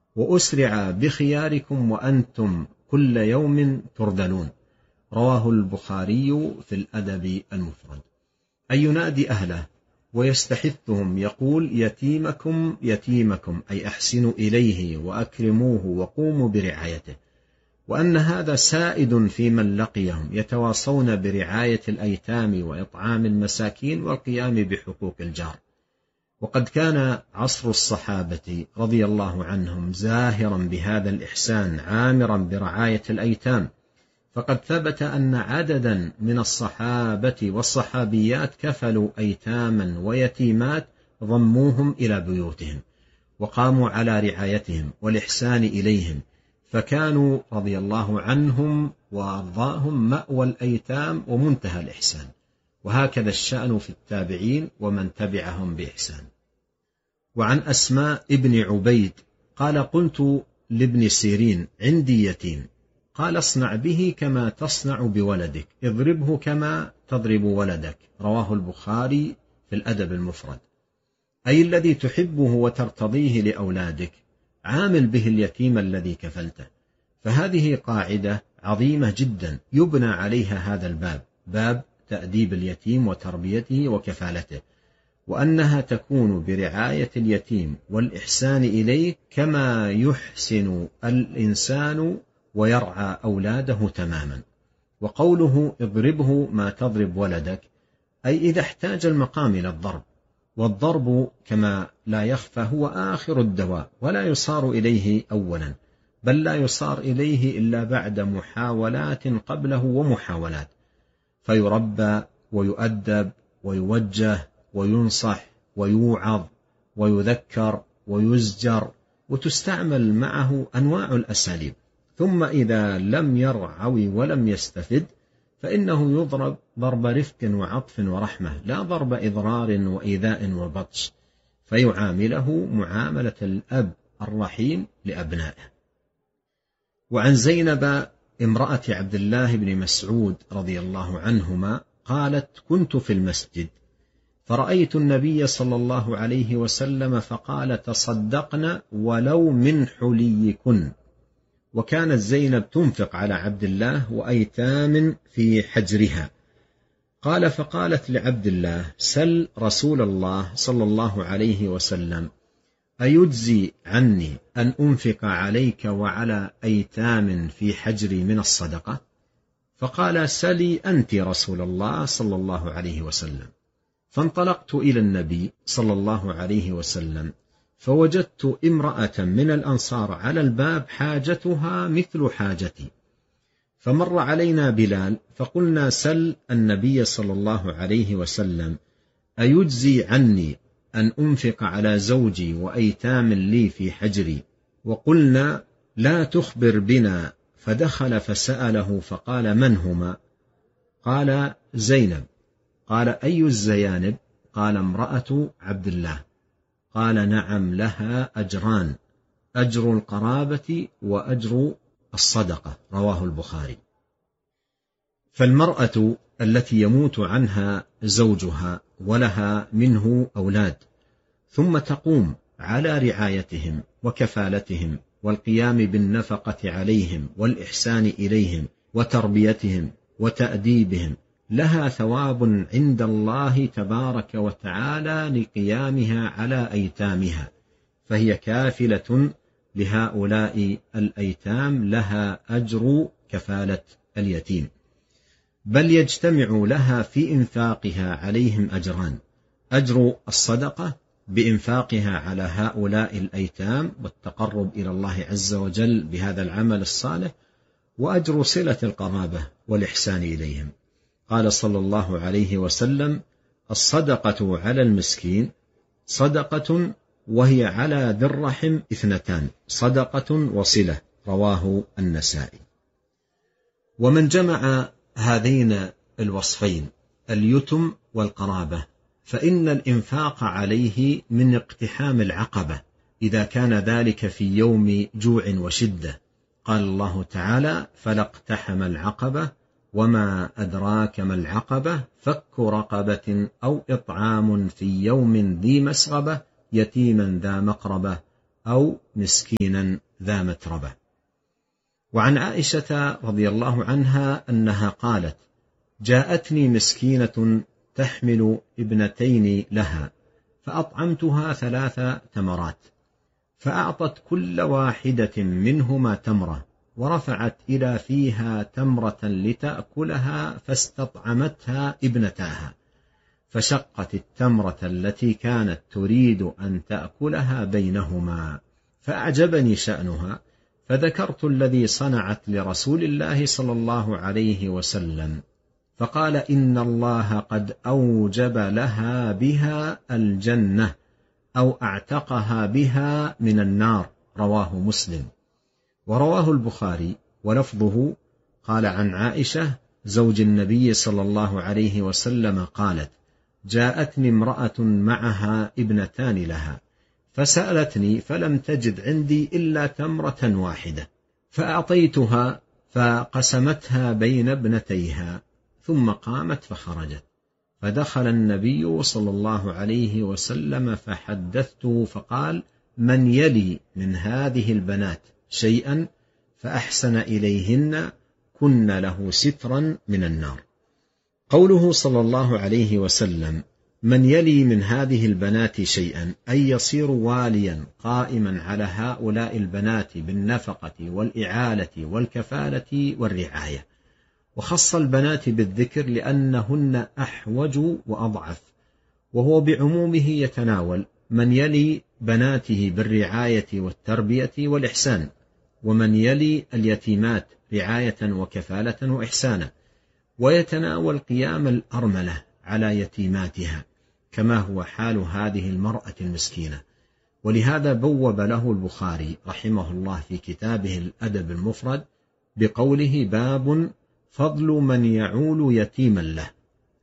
وأسرع بخياركم وأنتم كل يوم ترذلون. رواه البخاري في الأدب المفرد. أي ينادي أهله ويستحثهم، يقول: يتيمكم يتيمكم، أي أحسنوا إليه وأكرموه وقوموا برعايته، وأن هذا سائد في من لقيهم، يتواصون برعاية الأيتام وإطعام المساكين والقيام بحقوق الجار. وقد كان عصر الصحابة رضي الله عنهم زاهرا بهذا الإحسان، عامرا برعاية الأيتام، فقد ثبت أن عددا من الصحابة والصحابيات كفلوا أيتاما ويتيمات ضموهم إلى بيوتهم وقاموا على رعايتهم والإحسان إليهم، فكانوا رضي الله عنهم وأرضاهم مأوى الأيتام ومنتهى الإحسان. وهكذا الشأن في التابعين ومن تبعهم بإحسان. وعن أسماء ابن عبيد قال: قلت لابن سيرين: عندي يتيم. قال: اصنع به كما تصنع بولدك، اضربه كما تضرب ولدك. رواه البخاري في الأدب المفرد. أي الذي تحبه وترتضيه لأولادك عامل به اليتيم الذي كفلته. فهذه قاعدة عظيمة جدا يبنى عليها هذا الباب، باب تأديب اليتيم وتربيته وكفالته، وأنها تكون برعاية اليتيم والإحسان إليه كما يحسن الإنسان ويرعى أولاده تماما. وقوله اضربه ما تضرب ولدك، أي إذا احتاج المقام إلى الضرب، والضرب كما لا يخفى هو آخر الدواء، ولا يصار إليه أولا، بل لا يصار إليه إلا بعد محاولات قبله ومحاولات، فيربى ويؤدب ويوجه وينصح ويوعظ ويذكر ويزجر، وتستعمل معه أنواع الأساليب. ثم إذا لم يرعوي ولم يستفد فإنه يضرب ضرب رفق وعطف ورحمة، لا ضرب إضرار وإيذاء وبطش، فيعامله معاملة الأب الرحيم لأبنائه. وعن زينب امرأة عبد الله بن مسعود رضي الله عنهما قالت: كنت في المسجد فرأيت النبي صلى الله عليه وسلم فقال: تصدقن ولو من حليكن. وكانت زينب تنفق على عبد الله وأيتام في حجرها. قال: فقالت لعبد الله: سل رسول الله صلى الله عليه وسلم أيجزي عني أن أنفق عليك وعلى أيتام في حجري من الصدقة؟ فقال: سلي أنت رسول الله صلى الله عليه وسلم. فانطلقت إلى النبي صلى الله عليه وسلم فوجدت امرأة من الأنصار على الباب حاجتها مثل حاجتي، فمر علينا بلال فقلنا: سل النبي صلى الله عليه وسلم أيجزي عني أن أنفق على زوجي وأيتام لي في حجري؟ وقلنا: لا تخبر بنا. فدخل فسأله فقال: من هما؟ قال: زينب. قال: أي الزيانب؟ قال: امرأة عبد الله. قال: نعم، لها أجران، أجر القرابة وأجر الصدقة. رواه البخاري. فالمرأة التي يموت عنها زوجها ولها منه أولاد، ثم تقوم على رعايتهم وكفالتهم والقيام بالنفقة عليهم والإحسان إليهم وتربيتهم وتأديبهم، لها ثواب عند الله تبارك وتعالى لقيامها على أيتامها، فهي كافلة لهؤلاء الأيتام، لها أجر كفالة اليتيم، بل يجتمع لها في إنفاقها عليهم أجران: أجر الصدقة بإنفاقها على هؤلاء الأيتام والتقرب إلى الله عز وجل بهذا العمل الصالح، وأجر صلة القرابة والإحسان إليهم. قال صلى الله عليه وسلم: الصدقة على المسكين صدقة، وهي على ذي الرحم اثنتان: صدقة وصلة. رواه النسائي. ومن جمع هذين الوصفين اليتم والقرابة فإن الإنفاق عليه من اقتحام العقبة إذا كان ذلك في يوم جوع وشدة. قال الله تعالى: فلا اقتحم العقبة وما أدراك ما العقبة فك رقبة أو إطعام في يوم ذي مسغبة يتيما ذا مقربة أو مسكينا ذا متربة. وعن عائشة رضي الله عنها أنها قالت: جاءتني مسكينة تحمل ابنتين لها، فأطعمتها 3 تمرات، فأعطت كل واحدة منهما تمرة، ورفعت إلى فيها تمرة لتأكلها، فاستطعمتها ابنتاها، فشقت التمرة التي كانت تريد أن تأكلها بينهما، فأعجبني شأنها، فذكرت الذي صنعت لرسول الله صلى الله عليه وسلم، فقال: إن الله قد أوجب لها بها الجنة، أو أعتقها بها من النار. رواه مسلم. ورواه البخاري ولفظه قال: عن عائشة زوج النبي صلى الله عليه وسلم قالت: جاءتني امرأة معها ابنتان لها، فسألتني فلم تجد عندي إلا تمرة واحدة، فأعطيتها فقسمتها بين ابنتيها، ثم قامت فخرجت، فدخل النبي صلى الله عليه وسلم فحدثته، فقال: من يلي من هذه البنات شيئا فأحسن إليهن كن له سترا من النار. قوله صلى الله عليه وسلم: من يلي من هذه البنات شيئا، أي يصير واليا قائما على هؤلاء البنات بالنفقة والإعالة والكفالة والرعاية. وخص البنات بالذكر لأنهن أحوج وأضعف، وهو بعمومه يتناول من يلي بناته بالرعاية والتربية والإحسان، ومن يلي اليتيمات رعاية وكفالة وإحسانا، ويتناول قيام الأرملة على يتيماتها، كما هو حال هذه المرأة المسكينة. ولهذا بوب له البخاري رحمه الله في كتابه الأدب المفرد بقوله: باب فضل من يعول يتيما له.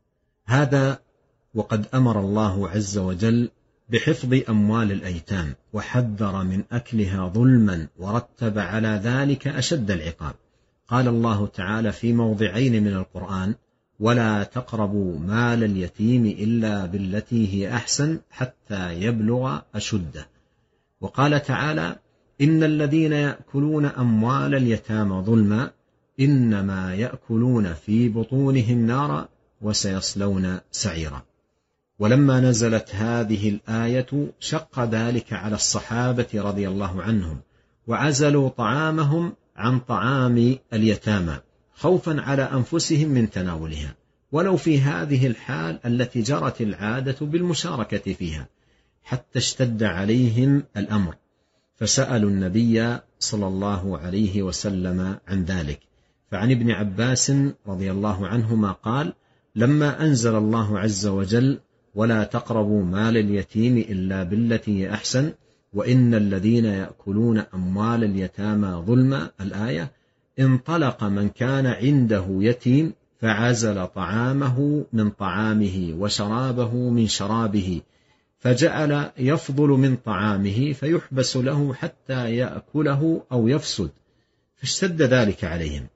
هذا وقد أمر الله عز وجل بحفظ أموال الأيتام، وحذر من أكلها ظلما، ورتب على ذلك أشد العقاب. قال الله تعالى في موضعين من القرآن: ولا تقربوا مال اليتيم إلا بالتي هي أحسن حتى يبلغ أشده. وقال تعالى: إن الذين يأكلون أموال اليتامى ظلما إنما يأكلون في بطونهم نارا وسيصلون سعيرا. ولما نزلت هذه الآية شق ذلك على الصحابة رضي الله عنهم، وعزلوا طعامهم عن طعام اليتامى خوفا على أنفسهم من تناولها، ولو في هذه الحال التي جرت العادة بالمشاركة فيها، حتى اشتد عليهم الأمر، فسألوا النبي صلى الله عليه وسلم عن ذلك. فعن ابن عباس رضي الله عنهما قال: لما أنزل الله عز وجل: ولا تقربوا مال اليتيم إلا بالتي أحسن، وإن الذين يأكلون أموال اليتامى ظلما، الآية، انطلق من كان عنده يتيم فعزل طعامه من طعامه وشرابه من شرابه، فجعل يفضل من طعامه فيحبس له حتى يأكله أو يفسد، فاشتد ذلك عليهم،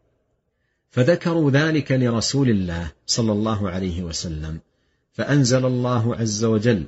فذكروا ذلك لرسول الله صلى الله عليه وسلم، فأنزل الله عز وجل: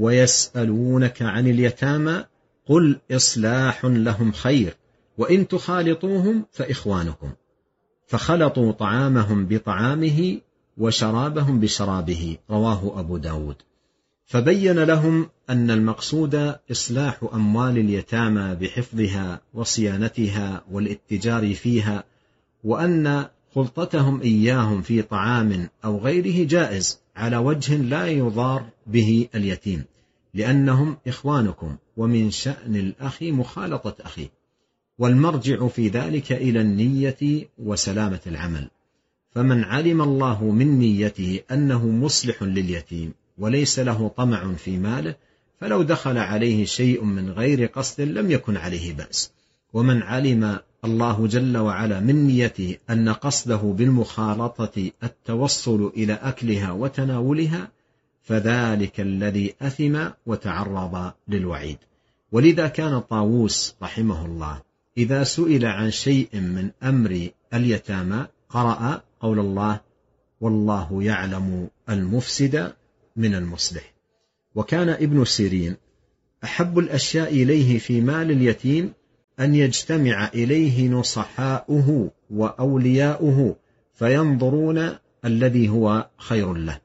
ويسألونك عن اليتامى قل إصلاح لهم خير وإن تخالطوهم فإخوانكم، فخلطوا طعامهم بطعامه وشرابهم بشرابه. رواه أبو داود. فبين لهم أن المقصود إصلاح أموال اليتامى بحفظها وصيانتها والاتجار فيها، وأن خلطتهم إياهم في طعام أو غيره جائز على وجه لا يضار به اليتيم، لأنهم إخوانكم، ومن شأن الأخ مخالطة أخيه، والمرجع في ذلك إلى النية وسلامة العمل. فمن علم الله من نيته أنه مصلح لليتيم وليس له طمع في ماله، فلو دخل عليه شيء من غير قصد لم يكن عليه بأس. ومن علم الله جل وعلا من نيته أن قصده بالمخالطة التوصل إلى أكلها وتناولها، فذلك الذي أثم وتعرض للوعيد. ولذا كان طاووس رحمه الله إذا سئل عن شيء من أمر اليتامى قرأ قول الله: والله يعلم المفسد من المصلح. وكان ابن سيرين أحب الأشياء إليه في مال اليتيم أن يجتمع إليه نصحاؤه وأولياؤه فينظرون الذي هو خير له.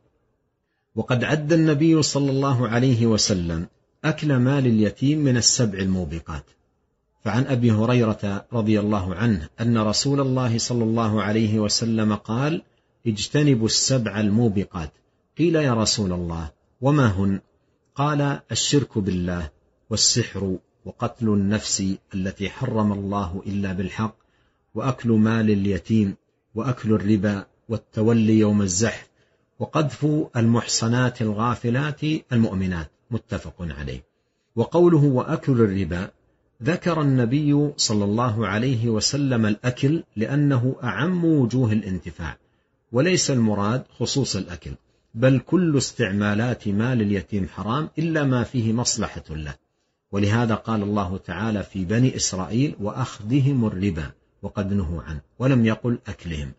وقد عد النبي صلى الله عليه وسلم أكل مال اليتيم من السبع الموبقات. فعن أبي هريرة رضي الله عنه أن رسول الله صلى الله عليه وسلم قال: اجتنبوا السبع الموبقات. قيل: يا رسول الله وما هن؟ قال: الشرك بالله، والسحر، وقتل النفس التي حرم الله إلا بالحق، وأكل مال اليتيم، وأكل الربا، والتولي يوم الزحف، وقذف المحصنات الغافلات المؤمنات. متفق عليه. وقوله وأكل الربا، ذكر النبي صلى الله عليه وسلم الأكل لأنه أعم وجوه الانتفاع، وليس المراد خصوص الأكل، بل كل استعمالات مال اليتيم حرام إلا ما فيه مصلحة له. ولهذا قال الله تعالى في بني إسرائيل: وأخذهم الربا، وقد نهوا عنه، ولم يقل أكلهم.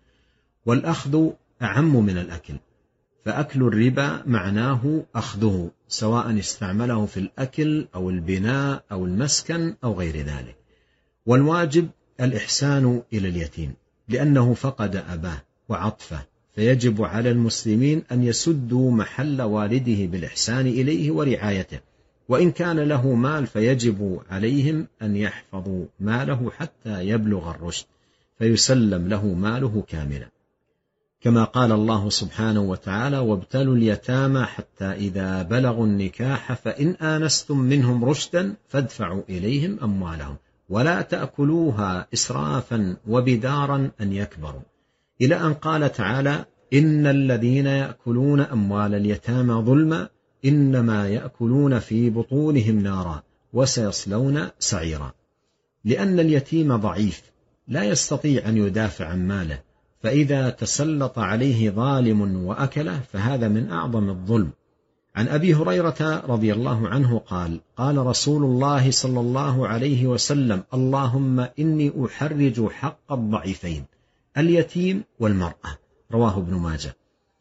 والأخذ أعم من الأكل، فأكل الربا معناه أخذه، سواء استعمله في الأكل أو البناء أو المسكن أو غير ذلك. والواجب الإحسان إلى اليتيم لأنه فقد أباه وعطفه، فيجب على المسلمين أن يسدوا محل والده بالإحسان إليه ورعايته. وإن كان له مال فيجب عليهم أن يحفظوا ماله حتى يبلغ الرشد، فيسلم له ماله كاملا، كما قال الله سبحانه وتعالى: وابتلوا اليتامى حتى إذا بلغوا النكاح فإن آنستم منهم رشدا فادفعوا إليهم أموالهم ولا تأكلوها إسرافا وبدارا أن يكبروا، إلى أن قال تعالى: إن الذين يأكلون أموال اليتامى ظلما إنما يأكلون في بطونهم نارا وسيصلون سعيرا. لأن اليتيم ضعيف لا يستطيع أن يدافع عن ماله، فإذا تسلط عليه ظالم وأكله فهذا من أعظم الظلم. عن أبي هريرة رضي الله عنه قال: قال رسول الله صلى الله عليه وسلم: اللهم إني أحرج حق الضعيفين اليتيم والمرأة. رواه ابن ماجه.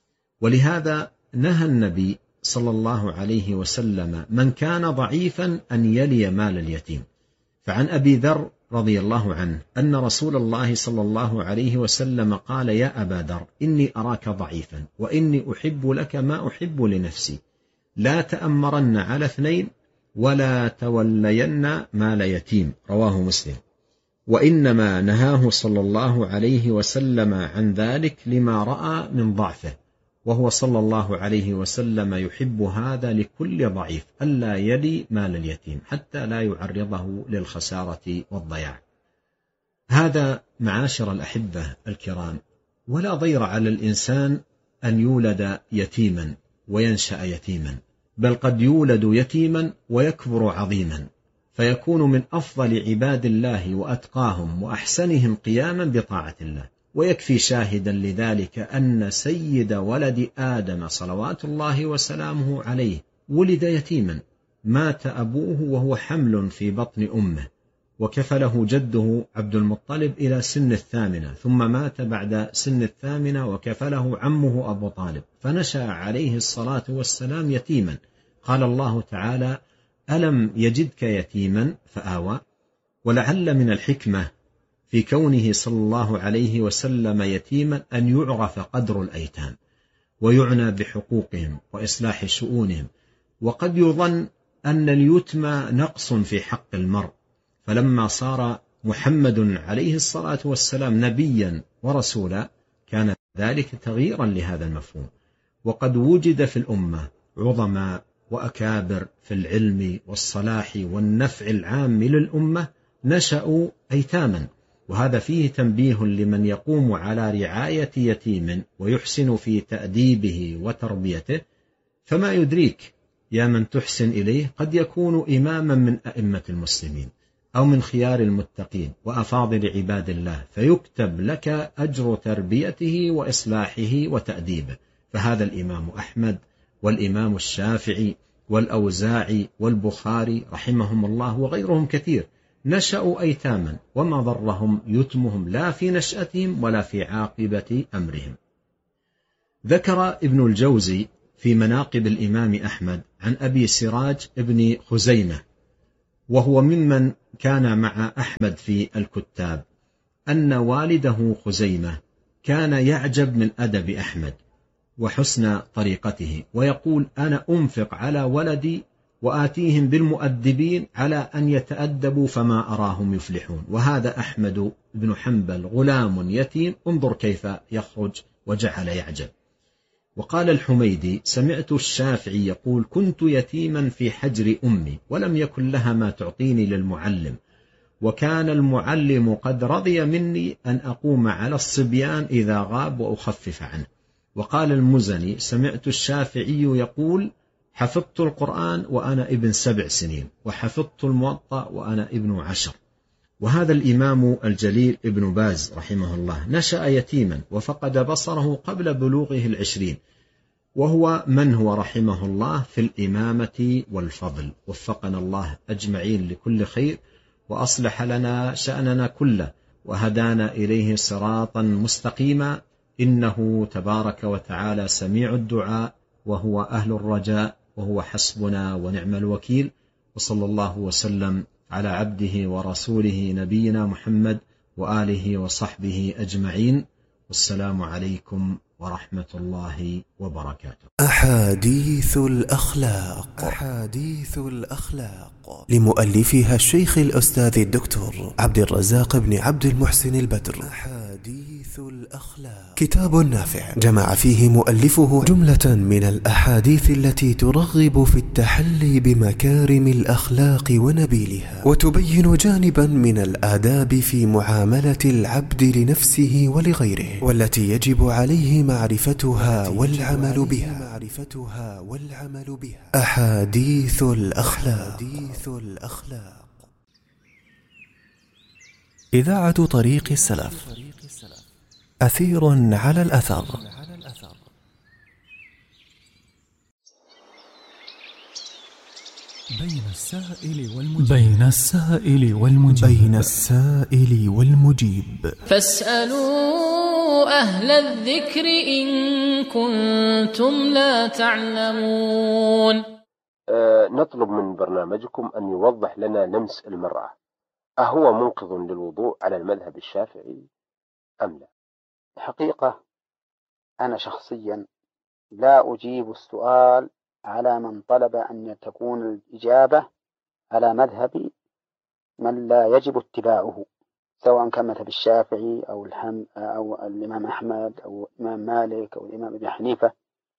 ولهذا نهى النبي صلى الله عليه وسلم من كان ضعيفا أن يلي مال اليتيم. فعن أبي ذر رضي الله عنه أن رسول الله صلى الله عليه وسلم قال: يا أبا ذر إني أراك ضعيفا وإني أحب لك ما أحب لنفسي، لا تأمرن على اثنين ولا تولين مال يتيم. رواه مسلم. وإنما نهاه صلى الله عليه وسلم عن ذلك لما رأى من ضعفه، وهو صلى الله عليه وسلم يحب هذا لكل ضعيف ألا يلي مال اليتيم حتى لا يعرضه للخسارة والضياع. هذا معاشر الأحبة الكرام، ولا ضير على الإنسان أن يولد يتيما وينشأ يتيما، بل قد يولد يتيما ويكبر عظيما، فيكون من أفضل عباد الله وأتقاهم وأحسنهم قياما بطاعة الله. ويكفي شاهدا لذلك أن سيد ولد آدم صلوات الله وسلامه عليه ولد يتيما، مات أبوه وهو حمل في بطن أمه، وكفله جده عبد المطلب إلى سن 8، ثم مات بعد سن 8 وكفله عمه أبو طالب، فنشأ عليه الصلاة والسلام يتيما. قال الله تعالى: ألم يجدك يتيما فآوى. ولعل من الحكمة في كونه صلى الله عليه وسلم يتيما أن يعرف قدر الأيتام ويعنى بحقوقهم وإصلاح شؤونهم. وقد يظن أن اليتم نقص في حق المرء، فلما صار محمد عليه الصلاة والسلام نبيا ورسولا كان ذلك تغييرا لهذا المفهوم. وقد وجد في الأمة عظماء وأكابر في العلم والصلاح والنفع العام للأمة نشأوا أيتاما، وهذا فيه تنبيه لمن يقوم على رعاية يتيم ويحسن في تأديبه وتربيته. فما يدريك يا من تحسن إليه قد يكون إماما من أئمة المسلمين أو من خيار المتقين وأفاضل عباد الله، فيكتب لك أجر تربيته وإصلاحه وتأديبه. فهذا الإمام أحمد والإمام الشافعي والأوزاعي والبخاري رحمهم الله وغيرهم كثير نشأوا أيتاما، وما ضرهم يتمهم لا في نشأتهم ولا في عاقبة أمرهم. ذكر ابن الجوزي في مناقب الإمام أحمد عن أبي سراج ابن خزيمة وهو ممن كان مع أحمد في الكتاب، أن والده خزيمة كان يعجب من أدب أحمد وحسن طريقته، ويقول: أنا أنفق على ولدي وآتيهم بالمؤدبين على أن يتأدبوا فما أراهم يفلحون، وهذا أحمد بن حنبل غلام يتيم، انظر كيف يخرج، وجعل يعجب. وقال الحميدي: سمعت الشافعي يقول: كنت يتيما في حجر أمي ولم يكن لها ما تعطيني للمعلم، وكان المعلم قد رضي مني أن أقوم على الصبيان إذا غاب وأخفف عنه. وقال المزني: سمعت الشافعي يقول: حفظت القرآن وأنا ابن 7 سنين، وحفظت الموطأ وأنا ابن 10. وهذا الإمام الجليل ابن باز رحمه الله نشأ يتيما وفقد بصره قبل بلوغه 20، وهو من هو رحمه الله في الإمامة والفضل. وفقنا الله أجمعين لكل خير، وأصلح لنا شأننا كله، وهدانا إليه صراطا مستقيما، إنه تبارك وتعالى سميع الدعاء، وهو أهل الرجاء، وهو حسبنا ونعم الوكيل. وصلى الله وسلم على عبده ورسوله نبينا محمد وآله وصحبه أجمعين، والسلام عليكم ورحمة الله وبركاته. أحاديث الأخلاق. أحاديث الأخلاق لمؤلفها الشيخ الأستاذ الدكتور عبد الرزاق بن عبد المحسن البدر. أحاديث الأخلاق كتاب نافع جمع فيه مؤلفه جملة من الأحاديث التي ترغب في التحلي بمكارم الأخلاق ونبيلها، وتبين جانبا من الآداب في معاملة العبد لنفسه ولغيره، والتي يجب عليه معرفتها والعمل بها. أحاديث الأخلاق. إذاعة طريق السلف، أثير على الأثر. بين السائل والمجيب. فاسألوا أهل الذكر إن كنتم لا تعلمون. نطلب من برنامجكم أن يوضح لنا لمس المرأة، أهو منقض للوضوء على المذهب الشافعي أم لا؟ الحقيقة أنا شخصيا لا أجيب السؤال على من طلب أن تكون الإجابة على مذهب من لا يجب اتباعه، سواء كان مذهب الشافعي أو الإمام أحمد أو الإمام مالك أو الإمام أبي حنيفة،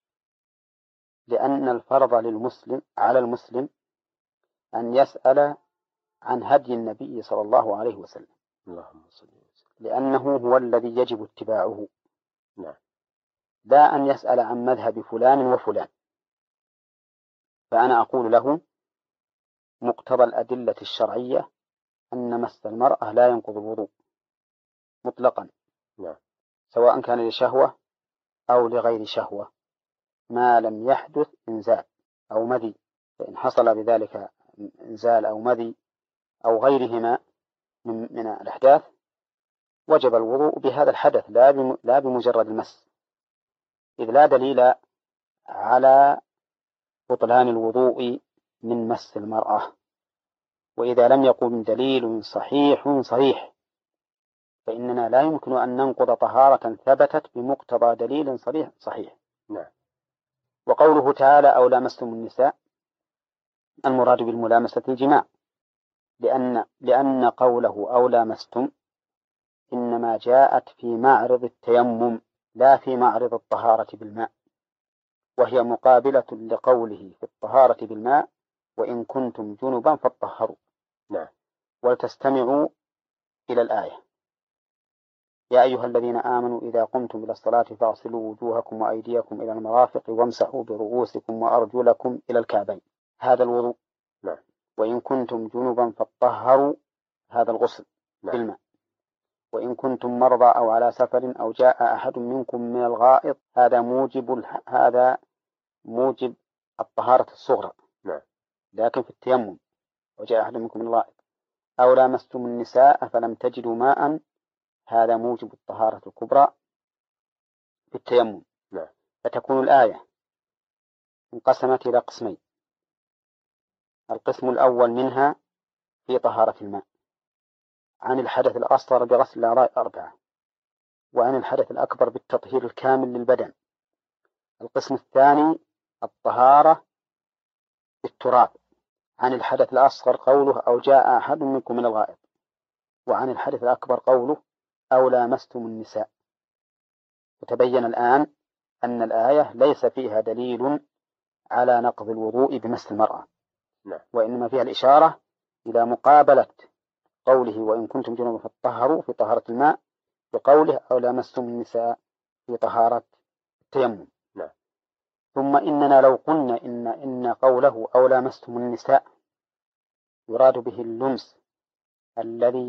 لأن الفرض للمسلم على المسلم أن يسأل عن هدي النبي صلى الله عليه وسلم، اللهم صل وسلم، لأنه هو الذي يجب اتباعه. نعم. لا أن يسأل عن مذهب فلان وفلان. فأنا أقول له مقتضى الأدلة الشرعية أن مس المرأة لا ينقض الوضوء مطلقا، نعم، سواء كان لشهوة أو لغير شهوة، ما لم يحدث إنزال أو مذي. فإن حصل بذلك إنزال أو مذي أو غيرهما من الأحداث وجب الوضوء بهذا الحدث لا بمجرد المس، إذ لا دليل على بطلان الوضوء من مس المرأة. وإذا لم يقم دليل صحيح فإننا لا يمكن أن ننقض طهارة ثبتت بمقتضى دليل صحيح. نعم. وقوله تعالى أو لامستم النساء، المراد بالملامسة الجماع، لأن قوله أو لامستم إنما جاءت في معرض التيمم لا في معرض الطهارة بالماء، وهي مقابلة لقوله في الطهارة بالماء وإن كنتم جنبا فاطهروا. نعم. ولتستمعوا إلى الآية: يا أيها الذين آمنوا إذا قمتم إلى الصلاة فاغسلوا وجوهكم وأيديكم إلى المرافق وامسحوا برؤوسكم وأرجلكم إلى الكعبين. هذا الوضوء. نعم. وإن كنتم جنبا فاطهروا، هذا الغسل نعم. بالماء. وإن كنتم مرضى أو على سفر أو جاء أحد منكم من الغائط، هذا موجب الطهارة الصغرى. نعم. لكن في التيمم وجاء أحد منكم من الغائط أو لامستم النساء فلم تجدوا ماء، هذا موجب الطهارة الكبرى في التيمم. نعم. فتكون الآية انقسمت إلى قسمين: القسم الأول منها في طهارة الماء، عن الحدث الأصغر بغسل الأعضاء 4، وعن الحدث الأكبر بالتطهير الكامل للبدن. القسم الثاني الطهارة بالتراب، عن الحدث الأصغر قوله أو جاء أحد منكم من الغائط، وعن الحدث الأكبر قوله أو لامستم النساء. وتبين الآن أن الآية ليس فيها دليل على نقض الوضوء بمس المرأة، وإنما فيها الإشارة إلى مقابلة قوله وإن كنتم جنوبا فاطهروا في طهارة الماء بقوله أو لامستم النساء في طهارة التيمم. ثم إننا لو قلنا إن قوله أو لامستم النساء يراد به اللمس الذي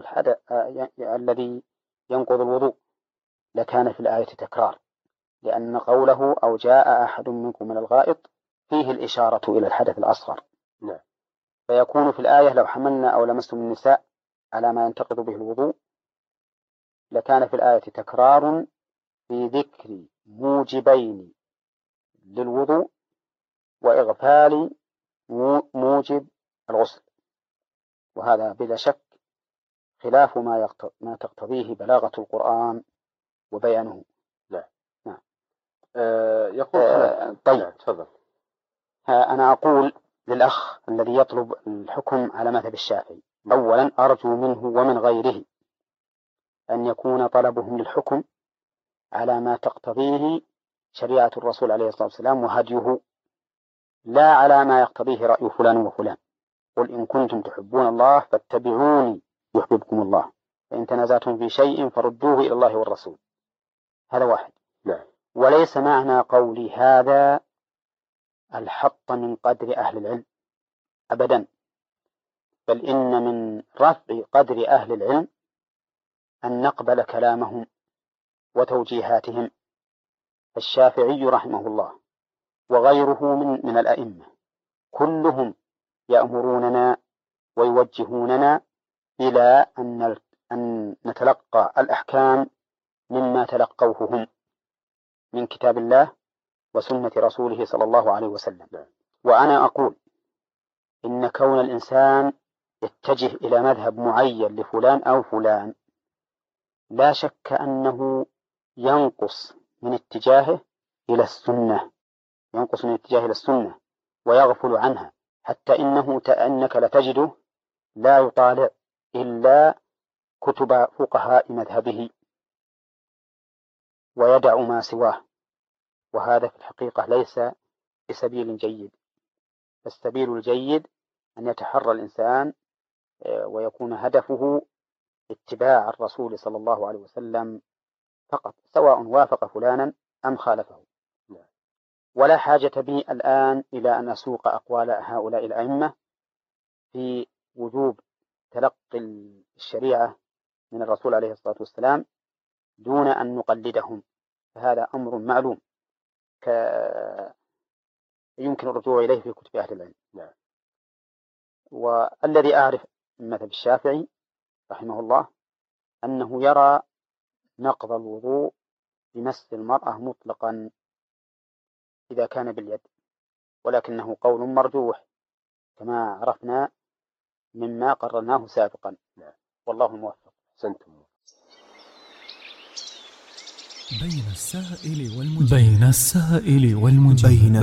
ينقض الوضوء لكان في الآية تكرار، لأن قوله أو جاء أحد منكم من الغائط فيه الإشارة إلى الحدث الأصغر. فيكون في الآية لو حملنا أو لمستم النساء على ما ينتقض به الوضوء لكان في الآية تكرار في ذكر موجبين للوضوء وإغفال موجب الغسل، وهذا بلا شك خلاف ما تقتضيه بلاغة القرآن وبيانه. يقول طيب تفضل. أنا أقول للأخ الذي يطلب الحكم على مذهب الشافعي، أولا أرجو منه ومن غيره أن يكون طلبهم للحكم على ما تقتضيه شريعة الرسول عليه الصلاة والسلام وهديه، لا على ما يقتضيه رأي فلان وفلان. قل إن كنتم تحبون الله فاتبعوني يحببكم الله، فإن تنازعتم في شيء فردوه إلى الله والرسول. هذا واحد. وليس معنى قولي هذا الحط من قدر أهل العلم أبدا، بل إن من رفع قدر أهل العلم أن نقبل كلامهم وتوجيهاتهم. الشافعي رحمه الله وغيره من الأئمة كلهم يأمروننا ويوجهوننا إلى أن نتلقى الأحكام مما تلقوه هم من كتاب الله وسنة رسوله صلى الله عليه وسلم. وأنا أقول إن كون الإنسان يتجه إلى مذهب معين لفلان أو فلان لا شك أنه ينقص من اتجاهه إلى السنة، ويغفل عنها، حتى إنك لتجده لا يطالع إلا كتب فقهاء مذهبه ويدع ما سواه، وهذا في الحقيقة ليس بسبيل جيد. السبيل الجيد أن يتحرى الإنسان ويكون هدفه اتباع الرسول صلى الله عليه وسلم فقط، سواء وافق فلانا أم خالفه. ولا حاجة بي الآن إلى أن أسوق أقوال هؤلاء الأئمة في وجوب تلقي الشريعة من الرسول عليه الصلاة والسلام دون أن نقلدهم، فهذا أمر معلوم يمكن الرجوع إليه في كتب أهل العلم. والذي أعرف من مذهب الشافعي رحمه الله أنه يرى نقض الوضوء بمس المرأة مطلقا إذا كان باليد، ولكنه قول مرجوح كما عرفنا مما قررناه سابقا. والله الموفق. سنتم. بين السائل والمجيب